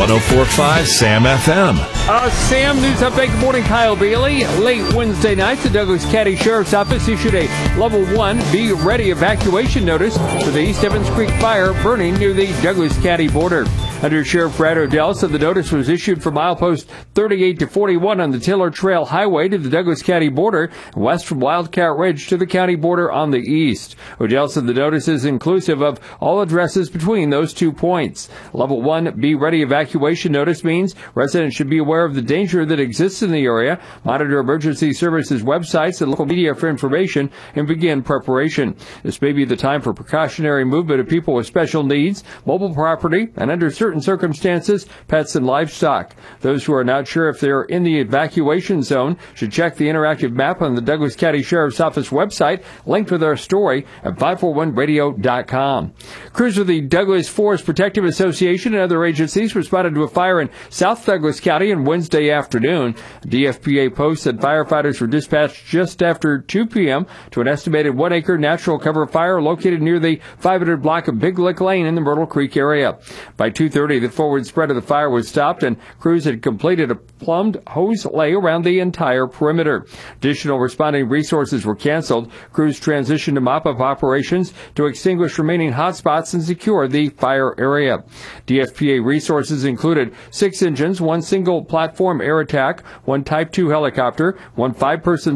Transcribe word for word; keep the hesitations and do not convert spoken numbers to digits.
one oh four point five Sam F M. Uh, Sam, news update. Good morning, Kyle Bailey. Late Wednesday night, the Douglas County Sheriff's Office issued a level one Be Ready evacuation notice for the East Evans Creek fire burning near the Douglas County border. Under Sheriff Brad Odell said the notice was issued for milepost thirty-eight to forty-one on the Tiller Trail Highway to the Douglas County border, west from Wildcat Ridge to the county border on the east. Odell said the notice is inclusive of all addresses between those two points. Level one Be Ready evacuation notice means residents should be aware of the danger that exists in the area, monitor emergency services websites and local media for information, and begin preparation. This may be the time for precautionary movement of people with special needs, mobile property, and under certain circumstances, pets and livestock. Those who are not sure if they're in the evacuation zone should check the interactive map on the Douglas County Sheriff's Office website, linked with our story at five four one radio dot com. Crews of the Douglas Forest Protective Association and other agencies responded to a fire in South Douglas County on Wednesday afternoon. D F P A posts that firefighters were dispatched just after two p.m. to an estimated one-acre natural cover fire located near the five hundred block of Big Lick Lane in the Myrtle Creek area. By two thirty, the forward spread of the fire was stopped, and crews had completed a plumbed hose lay around the entire perimeter. Additional responding resources were canceled. Crews transitioned to mop-up operations to extinguish remaining hotspots and secure the fire area. D F P A resources included six engines, one single platform air attack, one Type two helicopter, one five-person